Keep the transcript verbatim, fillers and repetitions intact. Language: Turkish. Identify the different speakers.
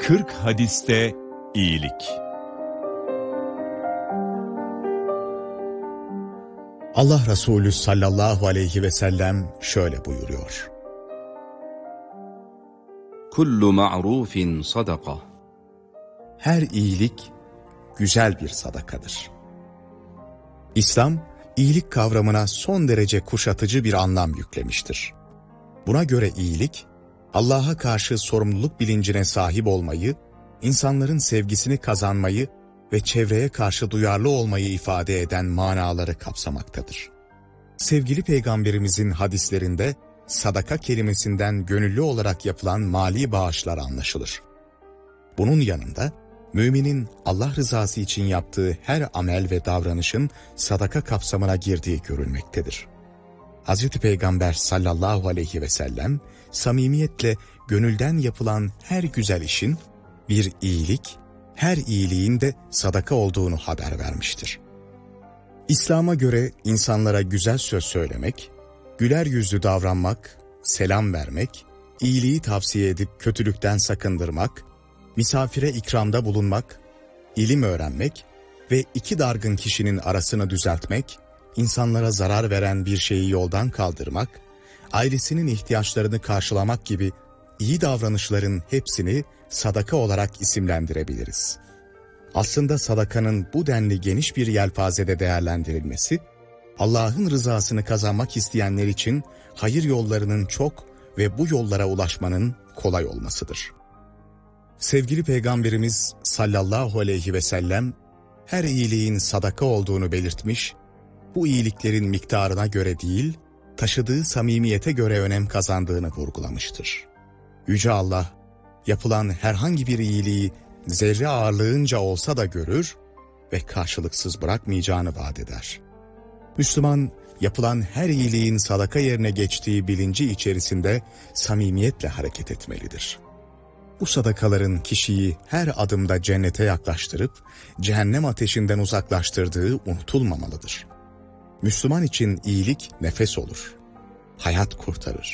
Speaker 1: kırk hadiste iyilik.
Speaker 2: Allah Resulü sallallahu aleyhi ve sellem şöyle buyuruyor:
Speaker 3: Kullu ma'rufin sadaka.
Speaker 2: Her iyilik güzel bir sadakadır. İslam, iyilik kavramına son derece kuşatıcı bir anlam yüklemiştir. Buna göre iyilik, Allah'a karşı sorumluluk bilincine sahip olmayı, insanların sevgisini kazanmayı ve çevreye karşı duyarlı olmayı ifade eden manaları kapsamaktadır. Sevgili Peygamberimizin hadislerinde sadaka kelimesinden gönüllü olarak yapılan mali bağışlar anlaşılır. Bunun yanında müminin Allah rızası için yaptığı her amel ve davranışın sadaka kapsamına girdiği görülmektedir. Hazreti Peygamber sallallahu aleyhi ve sellem samimiyetle gönülden yapılan her güzel işin bir iyilik, her iyiliğin de sadaka olduğunu haber vermiştir. İslam'a göre insanlara güzel söz söylemek, güler yüzlü davranmak, selam vermek, iyiliği tavsiye edip kötülükten sakındırmak, misafire ikramda bulunmak, ilim öğrenmek ve iki dargın kişinin arasını düzeltmek, insanlara zarar veren bir şeyi yoldan kaldırmak, ailesinin ihtiyaçlarını karşılamak gibi iyi davranışların hepsini sadaka olarak isimlendirebiliriz. Aslında sadakanın bu denli geniş bir yelpazede değerlendirilmesi, Allah'ın rızasını kazanmak isteyenler için hayır yollarının çok ve bu yollara ulaşmanın kolay olmasıdır. Sevgili Peygamberimiz sallallahu aleyhi ve sellem her iyiliğin sadaka olduğunu belirtmiş, bu iyiliklerin miktarına göre değil, taşıdığı samimiyete göre önem kazandığını vurgulamıştır. Yüce Allah, yapılan herhangi bir iyiliği zerre ağırlığınca olsa da görür ve karşılıksız bırakmayacağını vaat eder. Müslüman, yapılan her iyiliğin sadaka yerine geçtiği bilinci içerisinde samimiyetle hareket etmelidir. Bu sadakaların kişiyi her adımda cennete yaklaştırıp cehennem ateşinden uzaklaştırdığı unutulmamalıdır. Müslüman için iyilik nefes olur, hayat kurtarır.